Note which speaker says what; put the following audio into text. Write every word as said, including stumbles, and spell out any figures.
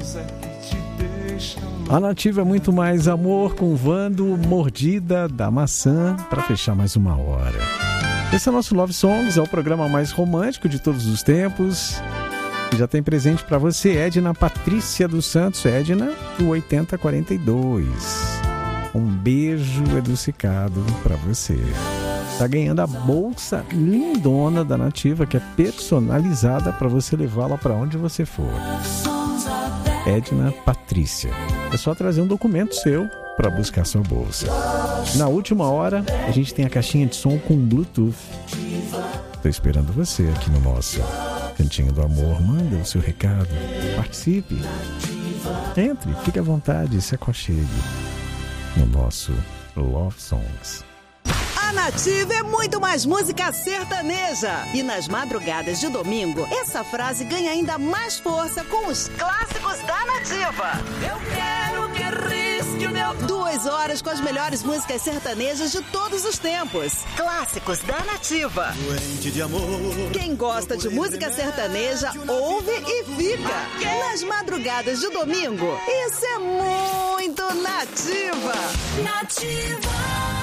Speaker 1: A Nativa é muito mais amor com Vando, Mordida da Maçã, para fechar mais uma hora. Esse é o nosso Love Songs, é o programa mais romântico de todos os tempos. E já tem presente para você, Edna Patrícia dos Santos, Edna do oitenta quarenta e dois. Um beijo adocicado para você. Tá ganhando a bolsa lindona da Nativa, que é personalizada para você levá-la para onde você for. Edna Patrícia. É só trazer um documento seu para buscar sua bolsa. Na última hora, a gente tem a caixinha de som com Bluetooth. Tô esperando você aqui no nosso Cantinho do Amor. Manda o seu recado, participe. Entre, fique à vontade, se aconchegue no nosso Love Songs.
Speaker 2: A Nativa é muito mais música sertaneja. E nas madrugadas de domingo, essa frase ganha ainda mais força com os clássicos da Nativa. Eu quero que risque o meu... Duas horas com as melhores músicas sertanejas de todos os tempos. Clássicos da Nativa.
Speaker 3: Doente de amor.
Speaker 2: Quem gosta de música sertaneja, ouve e fica. Nas madrugadas de domingo, isso é muito Nativa.
Speaker 4: Nativa.